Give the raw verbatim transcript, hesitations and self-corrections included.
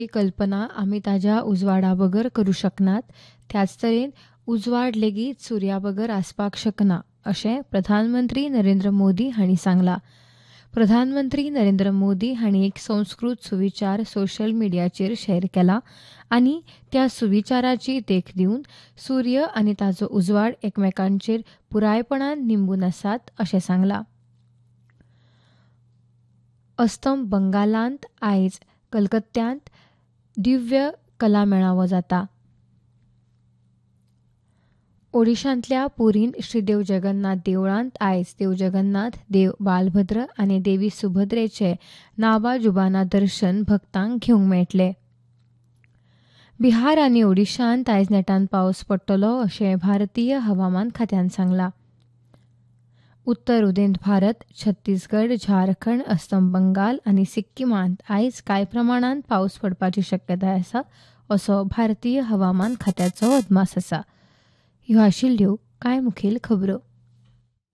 ही कल्पना आमी ताज्या उजवाडाबगर करूं शकनात, त्याच तरेन उजवाड लेगीत सुर्याबगर आसपाक शकना, अशें प्रधानमंत्री नरेंद्र मोदी हांणी सांगलां. प्रधानमंत्री नरेंद्र मोदी हांणी एक संस्कृत सुविचार सोशल मिडियाचेर शॅर केला आनी त्या सुविचाराची देख दिवन सूर्य आनी ताचो उजवाड एकामेकांचेर पुरायपणान निंबून आसात, अशें सांगलां. अस्तंत बंगालांत आयज कलकत्त्यांत दिव्य कला मेळावो जाता. ओडिशांतल्या पुरींत श्री देव जगन्नाथ देवळांत आयज देव जगन्नाथ, देव बालभद्र आनी देवी सुभद्रेचें नाबाजुबाना दर्शन भक्तांक घेवंक मेळटलें. बिहार आनी ओडिशांत आयज नेटान पावस पडटलो, अशें भारतीय हवामान खात्यान सांगलां. उत्तर उदेंत भारत, छत्तीसगड, झारखंड, अस्तंत बंगाल आनी सिक्कीमांत आयज कांय प्रमाणांत पावस पडपाची शक्यताय आसा, असो भारतीय हवामान खात्याचो अदमास आसा. ह्यो आशिल्ल्यो कांय मुखेल खबरो.